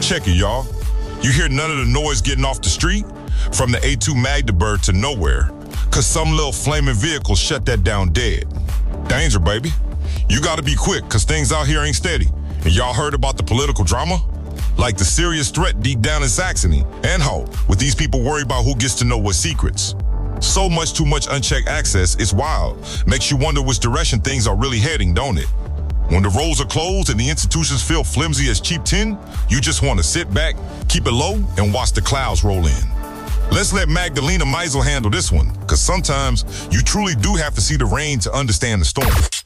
Check it, y'all. You hear none of the noise getting off the street? From the A2 Magdeburg to nowhere. Cause some little flaming vehicle shut that down dead. Danger, baby. You gotta be quick, cause things out here ain't steady. And y'all heard about the political drama? Like the serious threat deep down in Saxony and Hull, with these people worried about who gets to know what secrets. So much too much unchecked access, it's wild. Makes you wonder which direction things are really heading, don't it? When the roads are closed and the institutions feel flimsy as cheap tin, you just want to sit back, keep it low, and watch the clouds roll in. Let's let Magdalena Meisel handle this one, because sometimes you truly do have to see the rain to understand the storm.